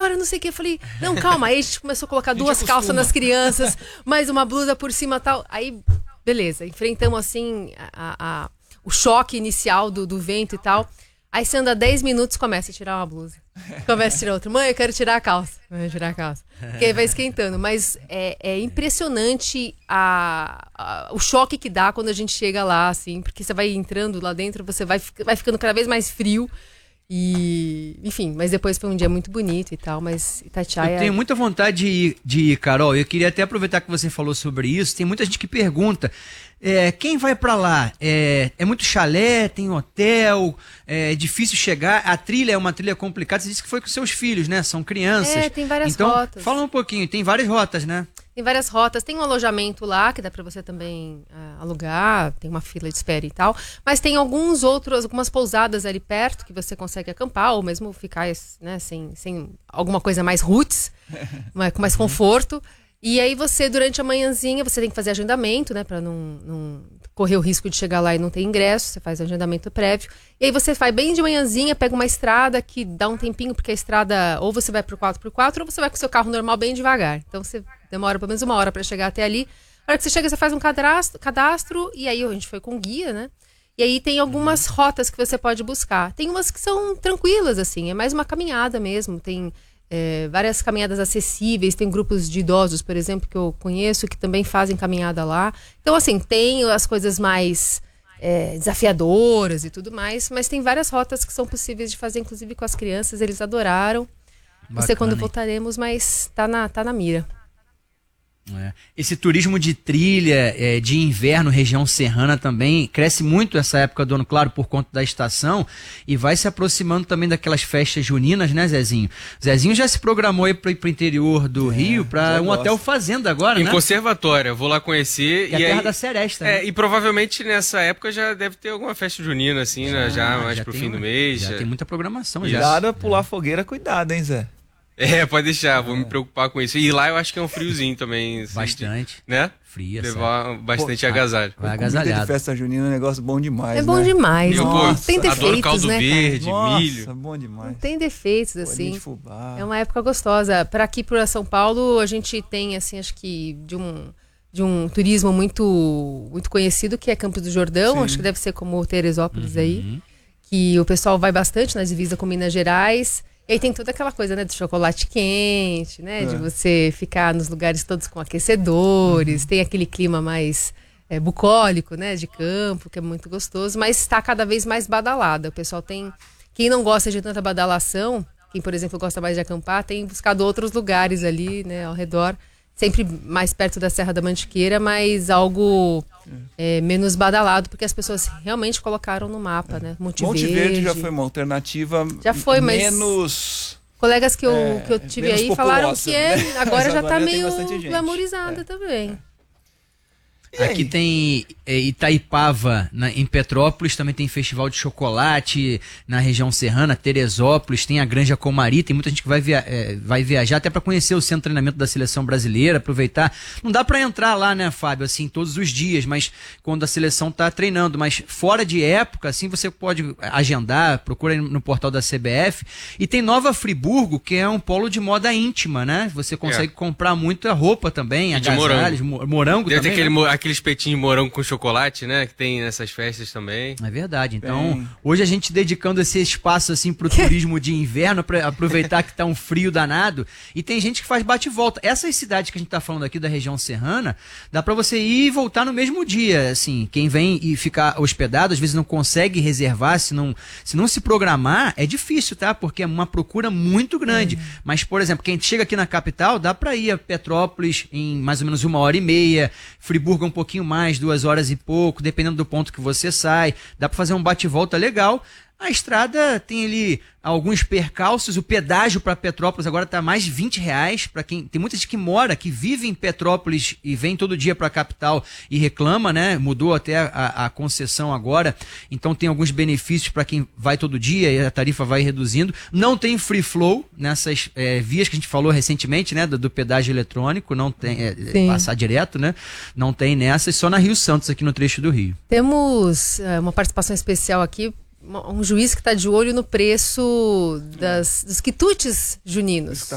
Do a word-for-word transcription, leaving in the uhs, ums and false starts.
agora, não sei o que. Eu falei, não, calma. Aí a gente começou a colocar duas calças nas crianças, mais uma blusa por cima e tal. Aí, beleza, enfrentamos assim a, a, o choque inicial do, do vento e tal. Aí você anda dez minutos, começa a tirar uma blusa. Começa a tirar outra. Mãe, eu quero tirar a calça. Mãe, eu tirar a calça. Porque aí vai esquentando. Mas é, é impressionante a, a, o choque que dá quando a gente chega lá, assim. Porque você vai entrando lá dentro, você vai, vai ficando cada vez mais frio. E, enfim, mas depois foi um dia muito bonito e tal, mas Itatiaia... Eu tenho muita vontade de ir, de ir, Carol. Eu queria até aproveitar que você falou sobre isso. Tem muita gente que pergunta, é, quem vai pra lá? É, é muito chalé, tem hotel, é difícil chegar. A trilha é uma trilha complicada. Você disse que foi com seus filhos, né? São crianças. É, tem várias então, rotas. Fala um pouquinho, tem várias rotas, né? Tem várias rotas, tem um alojamento lá que dá para você também uh, alugar, tem uma fila de espera e tal, mas tem alguns outros, algumas pousadas ali perto que você consegue acampar ou mesmo ficar, né, sem, sem alguma coisa mais roots, com mais conforto. E aí você, durante a manhãzinha, você tem que fazer agendamento, né, para não, não correr o risco de chegar lá e não ter ingresso, você faz agendamento prévio. E aí você vai bem de manhãzinha, pega uma estrada que dá um tempinho, porque a estrada, ou você vai pro quatro por quatro, ou você vai com o seu carro normal bem devagar. Então você demora pelo menos uma hora para chegar até ali. Na hora que você chega, você faz um cadastro, cadastro, e aí a gente foi com guia, né? E aí tem algumas rotas que você pode buscar. Tem umas que são tranquilas, assim, é mais uma caminhada mesmo. Tem é, várias caminhadas acessíveis, tem grupos de idosos, por exemplo, que eu conheço, que também fazem caminhada lá. Então, assim, tem as coisas mais é, desafiadoras e tudo mais, mas tem várias rotas que são possíveis de fazer, inclusive com as crianças, eles adoraram. Não sei quando voltaremos, mas tá na, tá na mira. É. Esse turismo de trilha, é, de inverno, região serrana também, cresce muito essa época do ano, claro, por conta da estação, e vai se aproximando também daquelas festas juninas, né, Zezinho? Zezinho já se programou aí para ir pro interior do é, Rio, para um gosto. hotel fazenda agora, em né? Em Conservatória, vou lá conhecer. Que e é a terra aí, da Seresta. É, né? E provavelmente nessa época já deve ter alguma festa junina, assim, já, né, já mais já pro fim uma, do mês. Já, já tem muita programação. Já. Cuidado a pular fogueira, cuidado, hein, Zé? É, pode deixar, vou é. me preocupar com isso. E lá eu acho que é um friozinho também. Assim, bastante. Né? Fria, levar certo. bastante Pô, agasalho. Vai agasalhado. Comida de festa junina é um negócio bom demais, É bom né? demais. Eu, Nossa, pô, tem defeitos, adoro caldo né, verde, Nossa, milho. bom demais. Não tem defeitos, assim. De fubá. É uma época gostosa. Para aqui, para São Paulo, a gente tem, assim, acho que de um, de um turismo muito, muito conhecido, que é Campos do Jordão. Sim. Acho que deve ser como Teresópolis uhum. aí. Que o pessoal vai bastante na divisa com Minas Gerais. E aí tem toda aquela coisa, né, do chocolate quente, né, é. de você ficar nos lugares todos com aquecedores, uhum. tem aquele clima mais é, bucólico, né, de campo, que é muito gostoso, mas está cada vez mais badalada. O pessoal tem, quem não gosta de tanta badalação, quem, por exemplo, gosta mais de acampar, tem buscado outros lugares ali, né, ao redor, sempre mais perto da Serra da Mantiqueira, mas algo é, menos badalado, porque as pessoas realmente colocaram no mapa, né? Monte, Monte Verde. Verde já foi uma alternativa já foi, mas menos... Colegas que eu, é, que eu tive aí falaram que é, né? agora já está meio tem glamourizada é. também. Aqui tem é, Itaipava, na, em Petrópolis, também tem festival de chocolate, na região serrana, Teresópolis, tem a Granja Comari, tem muita gente que vai, via, é, vai viajar até para conhecer o centro de treinamento da seleção brasileira, aproveitar. Não dá para entrar lá, né, Fábio, assim, todos os dias, mas quando a seleção tá treinando, mas fora de época, assim, você pode agendar, procura no portal da C B F, e tem Nova Friburgo, que é um polo de moda íntima, né, você consegue é. comprar muita roupa também, agasalhos, morango, morango Deve também, ter aquele né? aquele espetinho de morango com chocolate, né? Que tem nessas festas também. É verdade. Então, Bem... hoje a gente dedicando esse espaço assim pro turismo de inverno, para aproveitar que tá um frio danado. E tem gente que faz bate e volta. Essas cidades que a gente tá falando aqui da região serrana, dá para você ir e voltar no mesmo dia. Assim, quem vem e ficar hospedado, às vezes não consegue reservar, se não se, não se programar, é difícil, tá? Porque é uma procura muito grande. Uhum. Mas, por exemplo, quem chega aqui na capital, dá para ir a Petrópolis em mais ou menos uma hora e meia, Friburgo um pouquinho mais, duas horas e pouco, dependendo do ponto que você sai. Dá para fazer um bate-volta legal. A estrada tem ali alguns percalços, o pedágio para Petrópolis agora está mais de vinte reais para quem tem muita gente que mora, que vive em Petrópolis e vem todo dia para a capital e reclama, né? Mudou até a, a concessão agora, então tem alguns benefícios para quem vai todo dia e a tarifa vai reduzindo. Não tem free flow nessas é, vias que a gente falou recentemente, né? Do, do pedágio eletrônico, não tem é, passar direto, né? Não tem nessas, só na Rio Santos aqui no trecho do Rio. Temos é, uma participação especial aqui. Um juiz que está de olho no preço das, dos quitutes juninos.